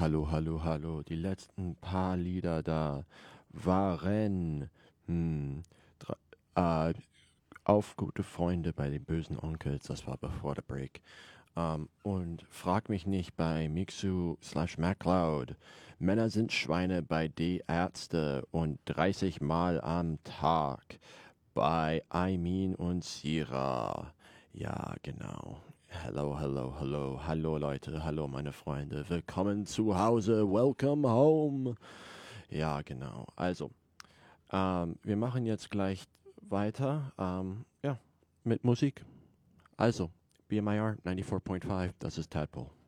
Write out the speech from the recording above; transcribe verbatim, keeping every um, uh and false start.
Hallo, hallo, hallo. Die letzten paar Lieder da waren hm, dra- äh, auf gute Freunde bei den bösen Onkels. Das war bevor der Break. Ähm, und frag mich nicht bei Mixu slash MacLeod. Männer sind Schweine bei die Ärzte und dreißig Mal am Tag bei Aimin und Sira. Ja, genau. Hello, hello, hello, hallo Leute, hallo meine Freunde, willkommen zu Hause, welcome home. Ja, genau. Also, ähm, wir machen jetzt gleich weiter, ähm, ja, mit Musik. Also, B M I R ninety-four point five, das ist Tadpole.